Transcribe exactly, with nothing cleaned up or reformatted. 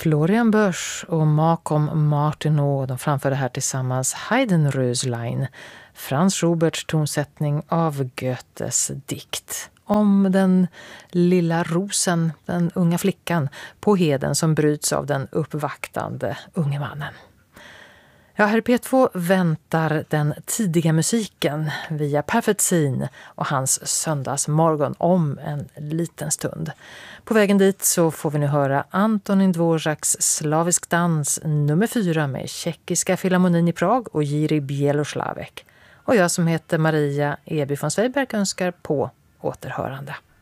Florian Bösch och Malcolm Martineau, de framförde här tillsammans Heidenröslein, Franz Schuberts tonsättning av Goethes dikt om den lilla rosen, den unga flickan på heden som bryts av den uppvaktande unge mannen. Ja, här i P två väntar den tidiga musiken via Perfect Scene och hans söndagsmorgon om en liten stund. På vägen dit så får vi nu höra Antonin Dvořáks Slavisk dans nummer fyra med Tjeckiska Filharmonin i Prag och Jiří Bělohlávek. Och jag som heter Maria Eby von Sveiberg önskar på återhörande.